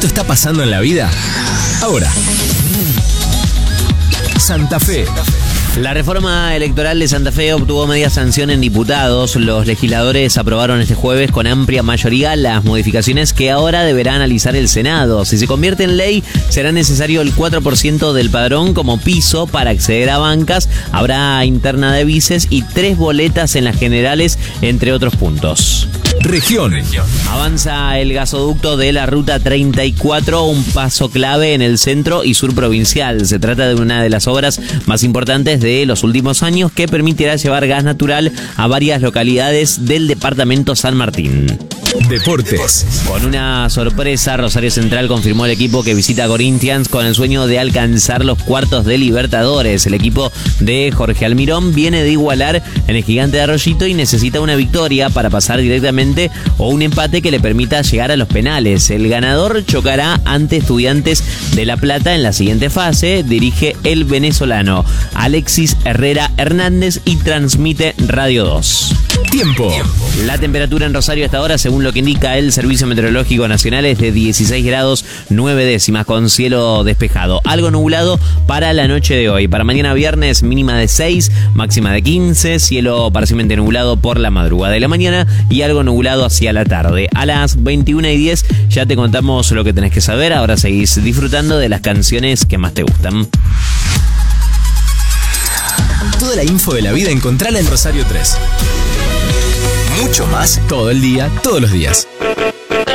Esto está pasando en la vida ahora. Santa Fe. La reforma electoral de Santa Fe obtuvo media sanción en diputados. Los legisladores aprobaron este jueves con amplia mayoría las modificaciones que ahora deberá analizar el Senado. Si se convierte en ley, será necesario el 4% del padrón como piso para acceder a bancas. Habrá interna de vices y 3 boletas en las generales, entre otros puntos. Región. Avanza el gasoducto de la Ruta 34, un paso clave en el centro y sur provincial. Se trata de una de las obras más importantes de los últimos años que permitirá llevar gas natural a varias localidades del departamento San Martín. Deportes. Con una sorpresa, Rosario Central confirmó el equipo que visita a Corinthians con el sueño de alcanzar los cuartos de Libertadores. El equipo de Jorge Almirón viene de igualar en el Gigante de Arroyito y necesita una victoria para pasar directamente o un empate que le permita llegar a los penales. El ganador chocará ante Estudiantes de La Plata en la siguiente fase. Dirige el venezolano Alexis Herrera Hernández y transmite Radio 2. Tiempo. La temperatura en Rosario hasta ahora, según lo que indica el Servicio Meteorológico Nacional, es de 16 grados 9 décimas con cielo despejado. Algo nublado para la noche de hoy. Para mañana viernes, mínima de 6, máxima de 15, cielo parcialmente nublado por la madrugada de la mañana y algo nublado hacia la tarde. A las 21:10 ya te contamos lo que tenés que saber. Ahora seguís disfrutando de las canciones que más te gustan. Toda la info de la vida encontrala en Rosario 3. Mucho más todo el día, todos los días.